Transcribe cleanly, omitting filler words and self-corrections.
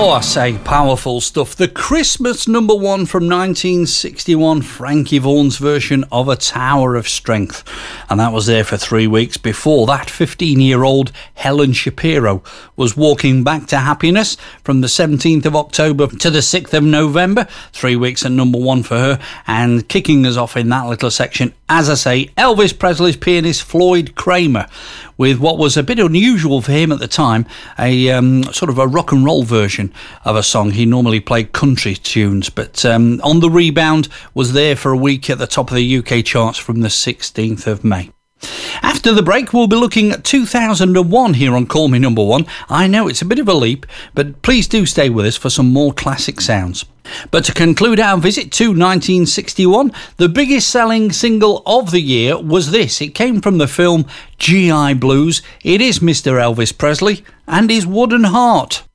Oh, I say, powerful stuff. The Christmas number one from 1961, Frankie Vaughan's version of A Tower of Strength. And that was there for 3 weeks. Before that, 15-year-old Helen Shapiro was walking back to happiness from the 17th of October to the 6th of November. 3 weeks at number one for her. And kicking us off in that little section, as I say, Elvis Presley's pianist Floyd Kramer, with what was a bit unusual for him at the time, a sort of a rock and roll version of a song. He normally played country tunes, but on the rebound was there for a week at the top of the UK charts from the 16th of May. After the break, we'll be looking at 2001 here on Call Me Number One. I know it's a bit of a leap, but please do stay with us for some more classic sounds. But to conclude our visit to 1961, the biggest selling single of the year was this. It came from the film G.I. Blues. It is Mr. Elvis Presley and his Wooden Heart.